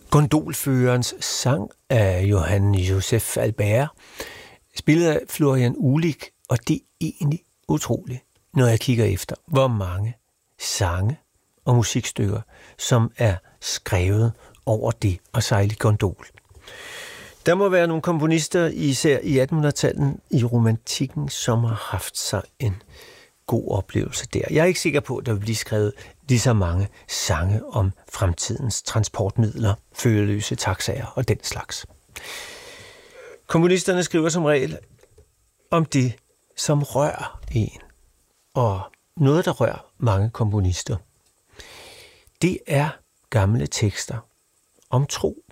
Gondolførerens sang af Johann Joseph Albert, spillet af Florian Uhlig, og det er egentlig utroligt, når jeg kigger efter, hvor mange sange og musikstykker, som er skrevet over det at sejle gondol. Der må være nogle komponister, især i 1800-tallet i romantikken, som har haft sig en god oplevelse der. Jeg er ikke sikker på, at der vil blive skrevet lige så mange sange om fremtidens transportmidler, førerløse taxaer og den slags. Komponisterne skriver som regel om det, som rører en. Og noget, der rører mange komponister, det er gamle tekster om tro.